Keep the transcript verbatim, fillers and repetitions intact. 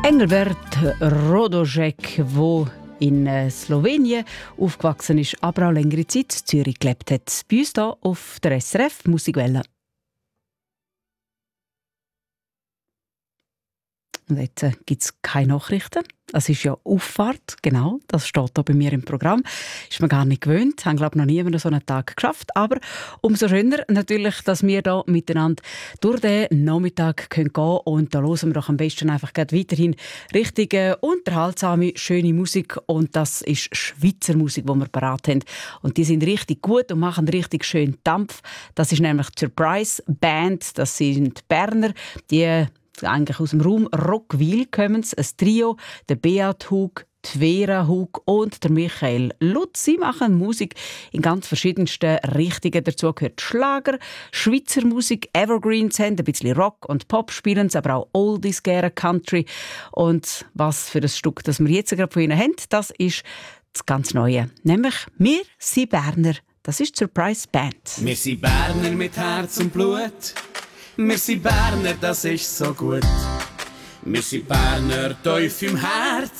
Engelbert Rodojek, wo in Slowenien aufgewachsen ist, aber auch längere Zeit in Zürich gelebt hat. Bei uns hier auf der S R F Musikwelle. Und jetzt äh, gibt es keine Nachrichten. Es ist ja Auffahrt, genau, das steht hier bei mir im Programm. Ist man gar nicht gewöhnt, haben glaube ich noch nie so einen Tag geschafft. Aber umso schöner natürlich, dass wir hier miteinander durch den Nachmittag gehen können. Und da hören wir doch am besten einfach weiterhin richtig äh, unterhaltsame, schöne Musik. Und das ist Schweizer Musik, die wir parat haben. Und die sind richtig gut und machen richtig schön Dampf. Das ist nämlich die Surprise Band, das sind Berner, die eigentlich aus dem Raum Roggwil kommen, ein Trio, der Beat Hug, die Vera Hug und der Michael Lutz. Sie machen Musik in ganz verschiedensten Richtungen. Dazu gehört Schlager, Schweizer Musik, Evergreens haben, ein bisschen Rock und Pop spielen, aber auch Oldies, gerne Country. Und was für ein Stück, das wir jetzt gerade von ihnen haben, das ist das ganz Neue. Nämlich «Wir sind Berner». Das ist die Surprise Band. Wir sind Berner mit Herz und Blut. Wir sind Berner, das ist so gut. Wir sind Berner tief im Herz.